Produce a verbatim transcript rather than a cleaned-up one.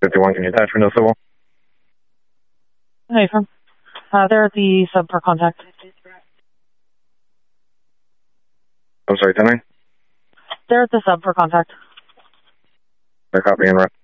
fifty-one, can you attach me to civil? Hey, from, uh, they're at the sub for contact. I'm sorry, ten nine? They're at the sub for contact. They're copying, right?